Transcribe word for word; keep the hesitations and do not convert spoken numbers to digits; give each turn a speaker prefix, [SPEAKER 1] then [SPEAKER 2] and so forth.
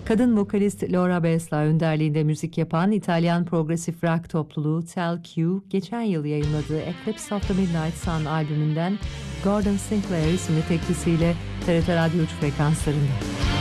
[SPEAKER 1] Kadın vokalist Laura Besla önderliğinde müzik yapan İtalyan progresif rock topluluğu Tell Q, geçen yıl yayınladığı Eclipse of the Midnight Sun albümünden Gordon Sinclair isimli teklisiyle T R T Radyo üç frekanslarında.